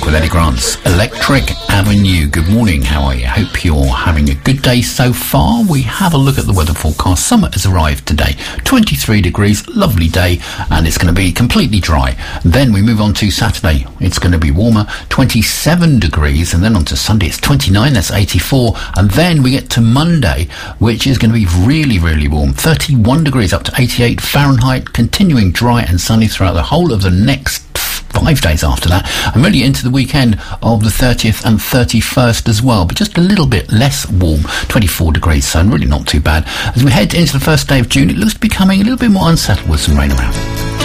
with Eddie Grant's Electric Avenue. Good morning, how are you? Hope you're having a good day so far. We have a look at the weather forecast. Summer has arrived today. 23 degrees, lovely day, and it's going to be completely dry. Then we move on to Saturday. It's going to be warmer, 27 degrees, and then on to Sunday it's 29, that's 84. And then we get to Monday, which is going to be really, really warm. 31 degrees up to 88 Fahrenheit, continuing dry and sunny throughout the whole of the next 5 days after that, and really into the weekend of the 30th and 31st as well, but just a little bit less warm, 24 degrees, so really not too bad. As we head into the first day of June, it looks to be becoming a little bit more unsettled with some rain around.